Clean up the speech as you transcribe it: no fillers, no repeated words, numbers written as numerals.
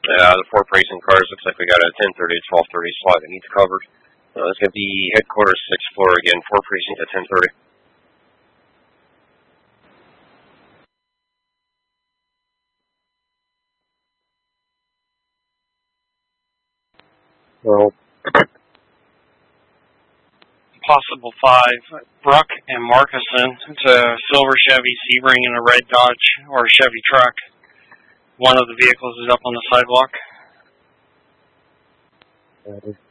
The 4 racing cars, looks like we got a 10:30 to 12:30 slot that needs covered. It's going to be headquarters 6th floor again, 4 precinct at 10:30. Well, Possible 5, Bruck and Markison. It's a silver Chevy Sebring and a red Dodge or Chevy truck. One of the vehicles is up on the sidewalk.